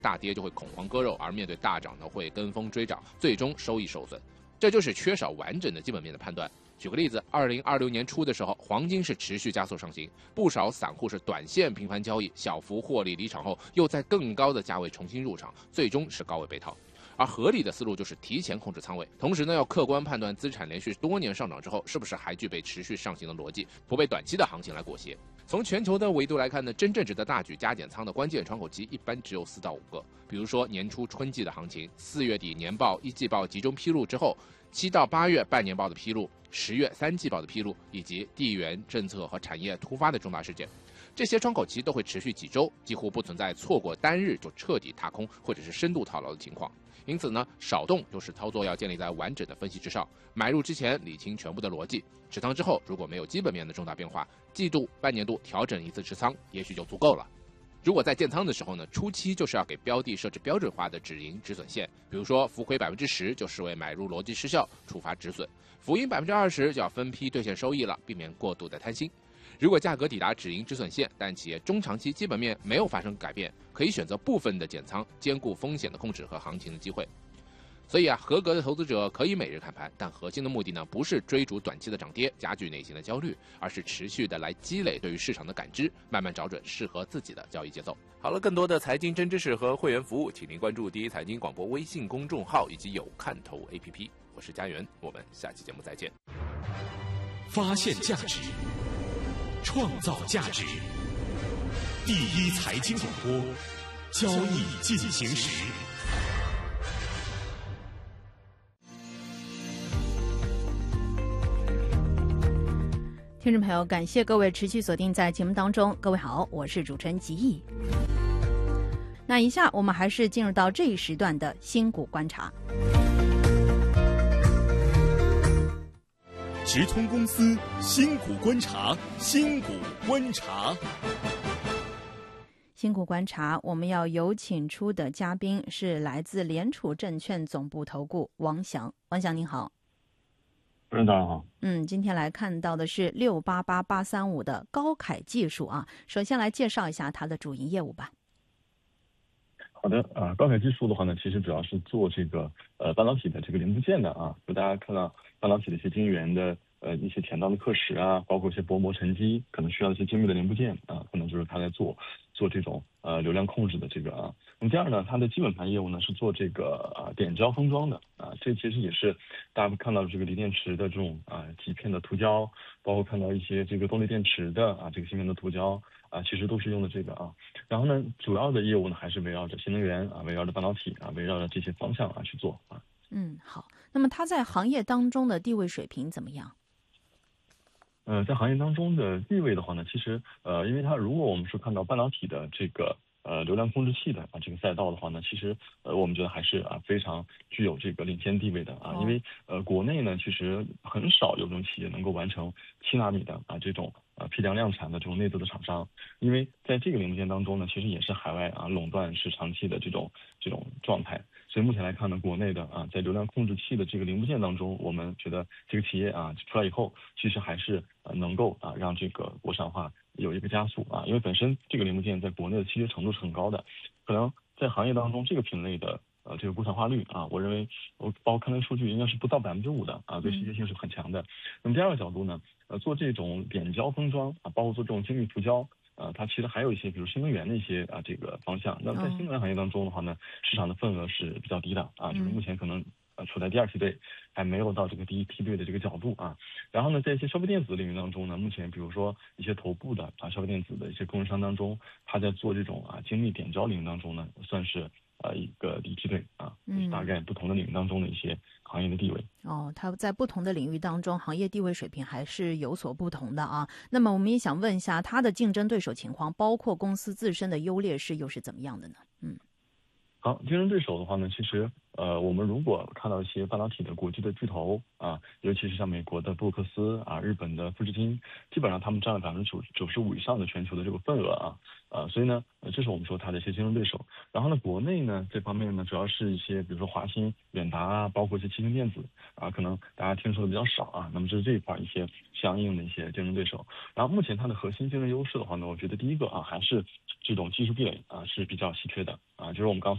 大跌就会恐慌割肉，而面对大涨呢会跟风追涨，最终收益受损。这就是缺少完整的基本面的判断。举个例子，2026年初的时候，黄金是持续加速上行，不少散户是短线频繁交易，小幅获利离场后，又在更高的价位重新入场，最终是高位被套。而合理的思路就是提前控制仓位，同时呢，要客观判断资产连续多年上涨之后，是不是还具备持续上行的逻辑，不被短期的行情来裹挟。从全球的维度来看呢，真正值得大举加减仓的关键窗口期一般只有4到5个，比如说年初春季的行情，4月底年报、一季报集中披露之后，7到8月半年报的披露，10月3季报的披露，以及地缘政策和产业突发的重大事件。这些窗口期都会持续几周，几乎不存在错过单日就彻底踏空或者是深度套牢的情况。因此呢，少动就是操作要建立在完整的分析之上，买入之前理清全部的逻辑，持仓之后如果没有基本面的重大变化，季度、半年度调整一次持仓也许就足够了。如果在建仓的时候呢，初期就是要给标的设置标准化的止盈止损线，比如说浮亏10%就视为买入逻辑失效，触发止损；浮盈20%就要分批兑现收益了，避免过度的贪心。如果价格抵达止盈止损线，但企业中长期基本面没有发生改变，可以选择部分的减仓，兼顾风险的控制和行情的机会。所以合格的投资者可以每日看盘，但核心的目的呢，不是追逐短期的涨跌，加剧内心的焦虑，而是持续的来积累对于市场的感知，慢慢找准适合自己的交易节奏。好了，更多的财经真知识和会员服务，请您关注第一财经广播微信公众号以及有看头 APP。我是佳源，我们下期节目再见。 发现价值，创造价值，第一财经广播，交易进行时。 听众朋友，感谢各位持续锁定在节目当中。各位好，我是主持人吉毅。那以下我们还是进入到这一时段的新股观察。 直通公司新股观察，新股观察。 新股观察，我们要有请出的嘉宾是来自联储证券总部投顾王翔。王翔您好。 大家好。 今天来看到的是688835的高凯技术啊。首先来介绍一下它的主营业务吧。 好的，高凯技术的话呢，其实主要是做这个半导体的这个零部件的啊，就大家看到半导体的一些晶圆的一些田道的刻蚀啊，包括一些薄膜沉积，可能需要一些精密的零部件啊，可能就是它在做这种流量控制的这个啊。那么第二呢，它的基本盘业务呢是做这个点胶封装的啊，这其实也是大家看到这个锂电池的这种极片的涂胶，包括看到一些这个动力电池的这个芯片的涂胶啊，其实都是用的这个啊。然后呢，主要的业务呢还是围绕着新能源啊，围绕着半导体啊，围绕着这些方向去做啊。 好。那么它在行业当中的地位水平怎么样？ 在行业当中的地位的话呢，其实因为它如果我们是看到半导体的这个流量控制器的这个赛道的话呢，其实我们觉得还是非常具有这个领先地位的啊。因为国内呢其实很少有这种企业能够完成7纳米的这种批量量产的这种内资的厂商，因为在这个零部件当中呢，其实也是海外垄断是长期的这种状态。所以目前来看呢，国内的在流量控制器的这个零部件当中，我们觉得这个企业出来以后，其实还是能够让这个国产化有一个加速因为本身这个零部件在国内的稀缺程度是很高的，可能在行业当中这个品类的这个国产化率我认为包括看那个数据应该是不到5%的对稀缺性是很强的。那么第二个角度呢，做这种点胶封装包括做这种精密涂胶。它其实还有一些，比如新能源的一些这个方向。那么在新能源行业当中的话呢，市场的份额是比较低的就是目前可能处在第2梯队，还没有到这个第1梯队的这个角度然后呢，在一些消费电子领域当中呢，目前比如说一些头部的消费电子的一些供应商当中，它在做这种精密点胶领域当中呢，算是一个第1梯队就是大概不同的领域当中的一些行业的地位。 它在不同的领域当中，行业地位水平还是有所不同的那么我们也想问一下，它的竞争对手情况，包括公司自身的优劣势又是怎么样的呢？ 好，竞争对手的话呢，其实我们如果看到一些半导体的国际的巨头啊，尤其是像美国的布鲁克斯啊、日本的富士京，基本上他们占了95%以上的全球的这个份额所以呢，这是我们说它的一些竞争对手。然后呢，国内呢这方面呢，主要是一些比如说华星、远达啊，包括一些七星电子啊，可能大家听说的比较少啊。那么这是这一块一些相应的一些竞争对手。然后目前它的核心竞争优势的话呢，我觉得第一个还是这种技术壁垒是比较稀缺的就是我们刚